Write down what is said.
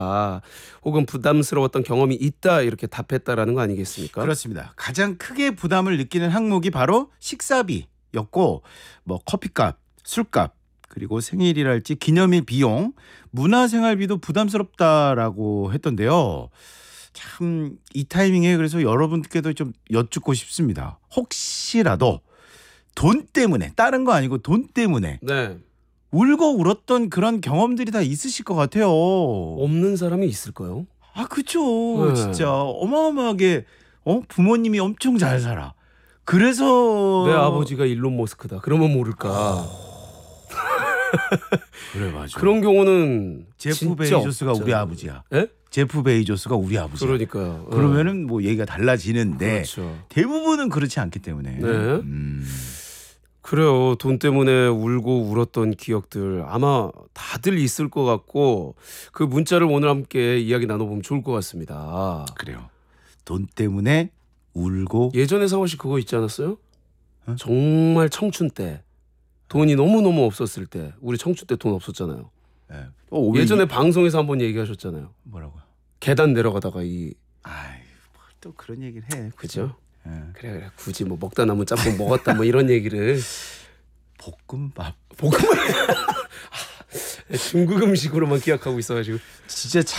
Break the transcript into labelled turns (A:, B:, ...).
A: 혹은 부담스러웠던 경험이 있다 이렇게 답했다라는 거 아니겠습니까?
B: 그렇습니다. 가장 크게 부담을 느끼는 항목이 바로 식사비였고 뭐 커피값, 술값, 그리고 생일이랄지 기념일 비용, 문화생활비도 부담스럽다라고 했던데요. 참 이 타이밍에 그래서 여러분께도 좀 여쭙고 싶습니다. 혹시라도 돈 때문에, 다른 거 아니고 돈 때문에
A: 네.
B: 울고 울었던 그런 경험들이 다 있으실 것 같아요.
A: 없는 사람이 있을까요?
B: 아, 그쵸.
A: 네.
B: 진짜 어마어마하게 부모님이 엄청 잘 살아. 그래서
A: 내 아버지가 일론 머스크다. 그러면 모를까.
B: 그래, 맞아.
A: 그런 경우는
B: 제프
A: 진짜
B: 베이조스가
A: 없잖아요.
B: 우리 아버지야.
A: 예?
B: 제프 베이조스가 우리 아버지야.
A: 그러니까요.
B: 그러면은 뭐 얘기가 달라지는데
A: 그렇죠.
B: 대부분은 그렇지 않기 때문에.
A: 네. 그래요. 돈 때문에 울고 울었던 기억들 아마 다들 있을 것 같고 그 문자를 오늘 함께 이야기 나눠보면 좋을 것 같습니다.
B: 그래요. 돈 때문에 울고.
A: 예전에 상원 씨 그거 있지 않았어요?
B: 어?
A: 정말 청춘 때 돈이 너무너무 없었을 때 우리 청춘 때 돈 없었잖아요.
B: 예.
A: 예전에 방송에서 한번 얘기하셨잖아요.
B: 뭐라고요?
A: 계단 내려가다가
B: 아이, 또 그런 얘기를 해.
A: 그죠?
B: 예.
A: 그래 굳이 뭐 먹다 남은 짬뽕 먹었다 뭐 이런 얘기를
B: 볶음밥.
A: 중국 음식으로만 기억하고 있어가지고
B: 진짜